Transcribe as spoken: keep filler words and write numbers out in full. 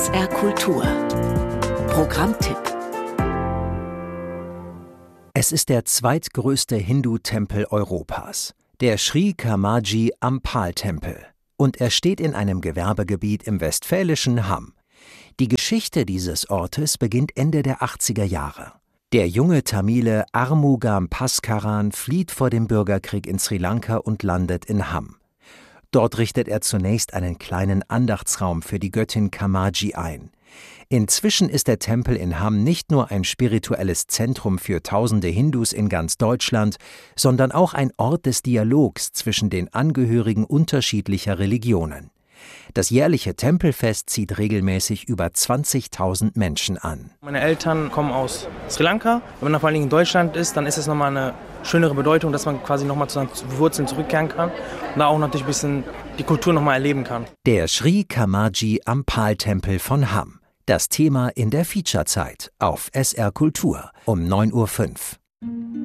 S R Kultur. Programmtipp. Es ist der zweitgrößte Hindu-Tempel Europas, der Sri Kamaji Ampal-Tempel. Und er steht in einem Gewerbegebiet im westfälischen Hamm. Die Geschichte dieses Ortes beginnt Ende der achtziger Jahre. Der junge Tamile Armugam Bhaskaran flieht vor dem Bürgerkrieg in Sri Lanka und landet in Hamm. Dort richtet er zunächst einen kleinen Andachtsraum für die Göttin Kamaji ein. Inzwischen ist der Tempel in Hamm nicht nur ein spirituelles Zentrum für tausende Hindus in ganz Deutschland, sondern auch ein Ort des Dialogs zwischen den Angehörigen unterschiedlicher Religionen. Das jährliche Tempelfest zieht regelmäßig über zwanzigtausend Menschen an. Meine Eltern kommen aus Sri Lanka. Wenn man vor allem in Deutschland ist, dann ist es nochmal eine schönere Bedeutung, dass man quasi nochmal zu seinen Wurzeln zurückkehren kann und da auch natürlich ein bisschen die Kultur nochmal erleben kann. Der Sri Kamaji Ampal-Tempel von Hamm. Das Thema in der Featurezeit auf S R Kultur um neun Uhr fünf.